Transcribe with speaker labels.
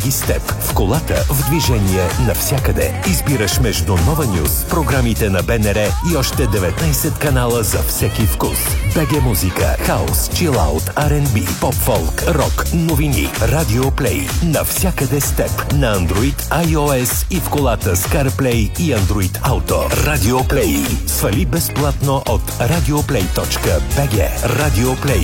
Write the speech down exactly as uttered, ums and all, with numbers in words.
Speaker 1: и с теб в колата, в движение, навсякъде. Избираш между Нова Нюз, програмите на БНР и още деветнайсет канала за всеки вкус. БГ Музика, хаус, чилаут, Ар енд Би, поп-фолк, рок, новини, Радио Плей. Навсякъде с теб на Android, iOS и в колата с CarPlay и Android Auto. Радио Плей. Свали безплатно от радиоплей точка би джи. Радио Плей.